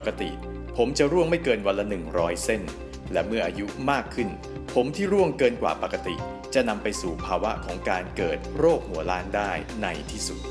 ปกติผมจะร่วงไม่เกินวันละ100 เส้นและเมื่ออายุมากขึ้นผมที่ร่วงเกินกว่าปกติจะนำไปสู่ภาวะของการเกิดโรคหัวล้านได้ในที่สุด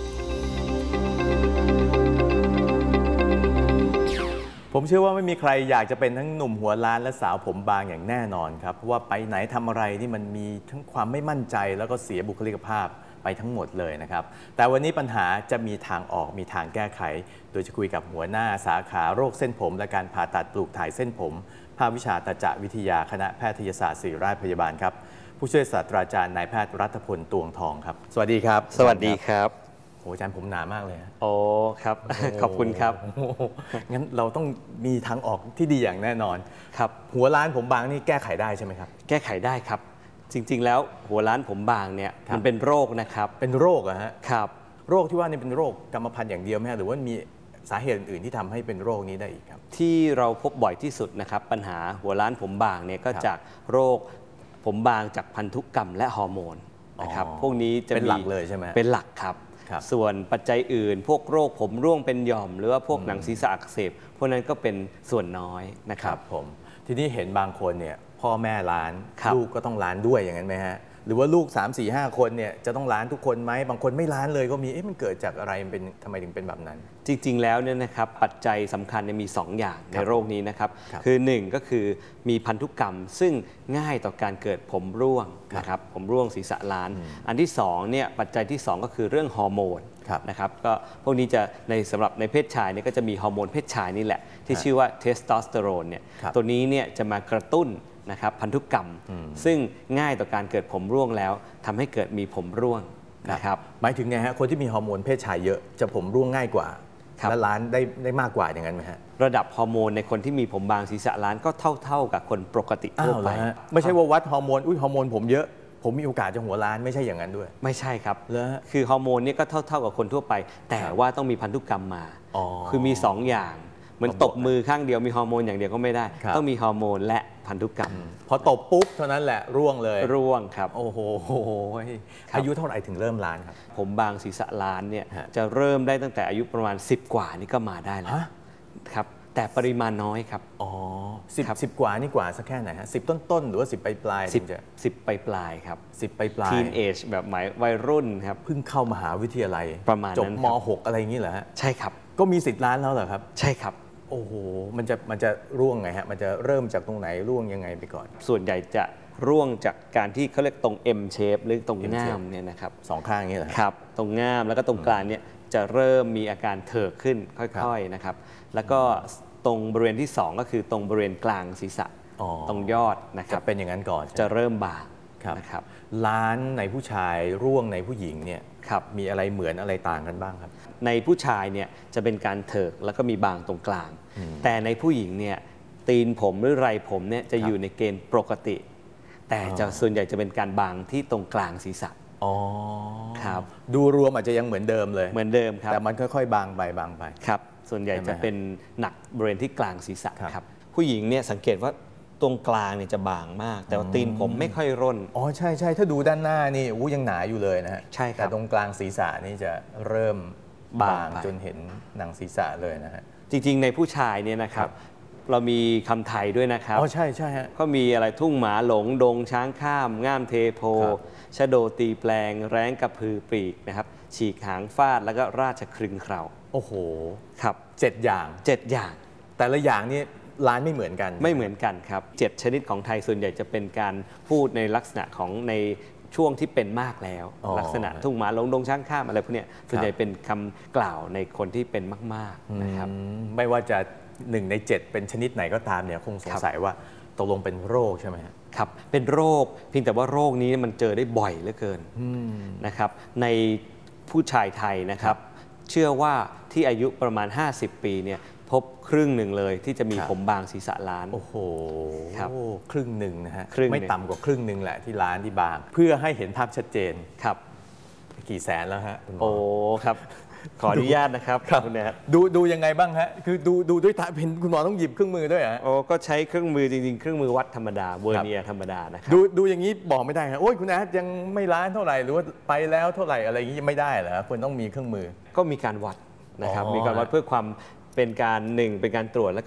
ผมเชื่อว่าไม่มีใครอยากจะเป็นทั้งหนุ่มหัวล้านและสาวผมบางอย่างแน่นอนครับเพราะว่าไปไหนทำอะไรนี่มันมีทั้งความไม่มั่นใจแล้วก็เสียบุคลิกภาพไปทั้งหมดเลยนะครับแต่วันนี้ปัญหาจะมีทางออกมีทางแก้ไขโดยจะคุยกับหัวหน้าสาขาโรคเส้นผมและการผ่าตัดปลูกถ่ายเส้นผมภาควิชาตจวิทยาคณะแพทยศาสตร์ศิริราชพยาบาลครับผู้ช่วยศาสตราจารย์นายแพทย์รัฐพลตวงทองครับสวัสดีครับสวัสดีครับโอ้อาจารย์ผมหนามากเลยโอ้ครับ ขอบคุณครับงั้นเราต้องมีทางออกที่ดีอย่างแน่นอนครับหัวล้านผมบางนี่แก้ไขได้ใช่ไหมครับแก้ไขได้ครับจริงๆแล้วหัวล้านผมบางเนี่ยมันเป็นโรคนะครับเป็นโรคอะฮะครับโรคที่ว่านี่เป็นโรคกรรมพันธุ์อย่างเดียวไหมหรือว่ามีสาเหตุอื่นๆที่ทำให้เป็นโรคนี้ได้อีกครับที่เราพบบ่อยที่สุดนะครับปัญหาหัวล้านผมบางเนี่ยก็จากโรคผมบางจากพันธุกรรมและฮอร์โมนนะครับพวกนี้จะเป็นหลักเลยใช่ไหมเป็นหลักครับส่วนปัจจัยอื่นพวกโรคผมร่วงเป็นหย่อมหรือว่าพวกหนังศีรษะอักเสบพวกนั้นก็เป็นส่วนน้อยนะครับผมทีนี้เห็นบางคนเนี่ยพ่อแม่ล้านลูกก็ต้องล้านด้วยอย่างนั้นไหมฮะหรือว่าลูก3 4 5 คนเนี่ยจะต้องล้านทุกคนไหมบางคนไม่ล้านเลยก็มีมันเกิดจากอะไรเป็นทำไมถึงเป็นแบบนั้นจริงๆแล้วเนี่ยนะครับปัจจัยสำคัญมี2 อย่างในโรคนี้นะครับคือ1ก็คือมีพันธุกรรมซึ่งง่ายต่อการเกิดผมร่วงนะครับผมร่วงศีรษะล้านอันที่2เนี่ยปัจจัยที่2ก็คือเรื่องฮอร์โมนนะครับก็พวกนี้จะสำหรับในเพศชายเนี่ยก็จะมีฮอร์โมนเพศชายนี่แหละที่ชื่อว่าเทสโทสเตอโรนเนี่ยตัวนี้เนี่ยจะมากระตุ้นนะครับพันธุกรรมซึ่งง่ายต่อการเกิดผมร่วงแล้วทำให้เกิดมีผมร่วงนะครับหมายถึงไงฮะคนที่มีฮอร์โมนเพศชายเยอะจะผมร่วงง่ายกว่าและล้านได้มากกว่าอย่างนั้นไหมฮะระดับฮอร์โมนในคนที่มีผมบางศีรษะล้านก็เท่ากับคนปกติทั่วไปไม่ใช่ว่าวัดฮอร์โมนฮอร์โมนผมเยอะผมมีโอกาสจะหัวล้านไม่ใช่อย่างนั้นด้วยไม่ใช่ครับคือฮอร์โมนนี่ก็เท่ากับคนทั่วไปแต่ว่าต้องมีพันธุกรรมมาคือมี2 อย่างเหมือนตบมือข้างเดียวมีฮอร์โมนอย่างเดียวก็ไม่ได้ต้องมีฮอร์โมนและพันธุกรรมพอตบปุ๊บเท่านั้นแหละร่วงเลยร่วงครับโอ้โหอายุเท่าไหร่ถึงเริ่มล้านครับผมบางศีรษะล้านเนี่ยจะเริ่มได้ตั้งแต่อายุประมาณ10 กว่านี่ก็มาได้แล้วครับแต่ปริมาณน้อยครับอ๋อ10 กว่านี่กว่าสักแค่ไหนฮะ10 ต้นหรือว่า10 ปลาย 10 ปลายครับ 10 ปลายทีนเอจแบบหมายวัยรุ่นครับเพิ่งเข้ามหาวิทยาลัยประมาณจบม.6 อะไรอย่างนี้เหรอฮะใช่ครับก็มีสิทธิ์ล้านแล้วเหรอครับใช่ครับโอ้โหมันจะร่วงไงฮะมันจะเริ่มจากตรงไหนร่วงยังไงไปก่อนส่วนใหญ่จะร่วงจากการที่เขาเรียกตรง M shape หรือตรงง่ามเนี่ยนะครับ 2 ข้างนี้เหรอครับตรงง่ามแล้วก็ตรงกลางเนี่ยจะเริ่มมีอาการเถิกขึ้นค่อยๆนะครับแล้วก็ตรงบริเวณที่2ก็คือตรงบริเวณกลางศีรษะตรงยอดนะครับเป็นอย่างนั้นก่อนจะเริ่มบางนะครับล้านในผู้ชายร่วงในผู้หญิงเนี่ยมีอะไรเหมือนอะไรต่างกันบ้างครับในผู้ชายเนี่ยจะเป็นการเถิกแล้วก็มีบางตรงกลางแต่ในผู้หญิงเนี่ยตีนผมหรือไรผมเนี่ยจะอยู่ในเกณฑ์ปกติแต่จะส่วนใหญ่จะเป็นการบางที่ตรงกลางศีรษะครับดูรวมอาจจะยังเหมือนเดิมเลยเหมือนเดิมครับแต่มันค่อยๆบางไปครับส่วนใหญ่จะเป็นหนักบริเวณที่กลางศีรษะครับผู้หญิงเนี่ยสังเกตว่าตรงกลางเนี่ยจะบางมากแต่ว่าตีนผมไม่ค่อยร่นอ๋อใช่ถ้าดูด้านหน้านี่ยังหนาอยู่เลยนะฮะใช่ครับแต่ตรงกลางศีรษะนี่จะเริ่มบางจนเห็นหนังศีรษะเลยนะฮะจริงๆในผู้ชายเนี่ยนะครับเรามีคำไทยด้วยนะครับอ๋อใช่ฮะก็มีอะไรทุ่งหมาหลงดงช้างข้ามง่ามเทโพชโดตีแปลงแร้งกระพือปลีกนะครับฉีกหางฟาดแล้วก็ราชครึงเคราโอ้โหครับ 7 อย่างแต่ละอย่างนี่ล้านไม่เหมือนกันครับ7 ชนิดของไทยส่วนใหญ่จะเป็นการพูดในลักษณะของในช่วงที่เป็นมากแล้วลักษณะทุ่งหมาหลงดงช้างข้ามอะไรพวกนี้ส่วนใหญ่เป็นคำกล่าวในคนที่เป็นมากๆนะครับไม่ว่าจะ1 ใน 7เป็นชนิดไหนก็ตามเนี่ยคงสงสัยว่าตกลงเป็นโรคใช่ไหมครับเป็นโรคเพียงแต่ว่าโรคนี้มันเจอได้บ่อยเหลือเกินนะครับในผู้ชายไทยนะครับเชื่อว่าที่อายุประมาณ50 ปีเนี่ยพบครึ่งหนึ่งเลยที่จะมีผมบางศีรษะล้านโอ้โหครับครึ่งหนึ่งนะฮะไม่ต่ำกว่าครึ่งหนึ่งแหละที่ล้านที่บางเพื่อให้เห็นภาพชัดเจนครับกี่แสนแล้วฮะโอ้ครับขออนุญาตนะครับคุณเนี่ยดูยังไงบ้างฮะคือดูด้วยตาเห็นคุณหมอต้องหยิบเครื่องมือด้วยฮะโอ้ก็ใช้เครื่องมือจริงๆเครื่องมือวัดธรรมดาเวอร์เนียธรรมดานะครับดูอย่างนี้บอกไม่ได้ครับโอ้ยคุณแอดยังไม่ล้านเท่าไหร่หรือว่าไปแล้วเท่าไหร่อะไรอย่างนี้ยังไม่ได้เหรอควรต้องมีเครื่องมือก็มีการวัดนะครับมีการวัดเพื่อความเป็นการเป็นการตรวจและ